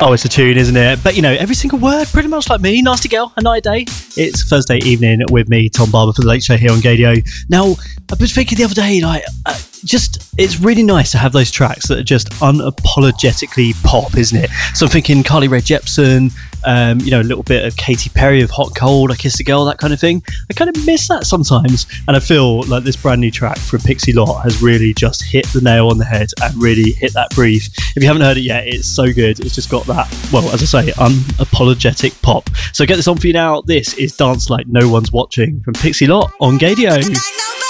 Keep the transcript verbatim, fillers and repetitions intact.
Oh, it's a tune, isn't it? But, you know, every single word, pretty much like me. Nasty Girl, A Night A Day. It's Thursday evening with me, Tom Barber, for The Late Show here on Gadio. Now, I was thinking the other day, like, uh, just, it's really nice to have those tracks that are just unapologetically pop, isn't it? So I'm thinking Carly Rae Jepsen, um, you know, a little bit of Katy Perry of Hot Cold, I Kissed a Girl, that kind of thing. I kind of miss that sometimes. And I feel like this brand new track from Pixie Lott has really just hit the nail on the head and really hit that brief. If you haven't heard it yet, it's so good. It's just got that, well, as I say, unapologetic pop. So get this on for you now. This is Dance Like No One's Watching from Pixie Lott on Gadio.